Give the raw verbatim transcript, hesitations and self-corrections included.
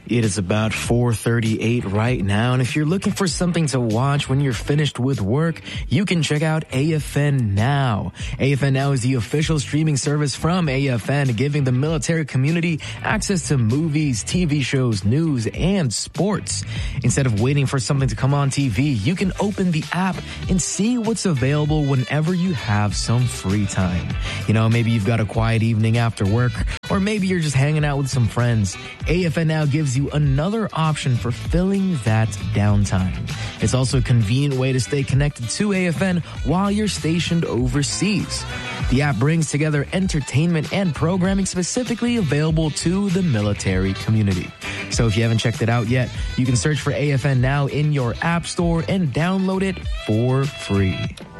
It is about four thirty-eight right now, and if you're looking for something to watch when you're finished with work, you can check out A F N Now. A F N Now is the official streaming service from A F N, giving the military community access to movies, T V shows, news, and sports. Instead of waiting for something to come on T V, you can open the app and see what's available whenever you have some free time. You know, maybe you've got a quiet evening after work, or maybe you're just hanging out with some friends. A F N Now gives you another option for filling that downtime. It's also a convenient way to stay connected to A F N while you're stationed overseas. The app brings together entertainment and programming specifically available to the military community. So if you haven't checked it out yet, you can search for A F N Now in your app store and download it for free.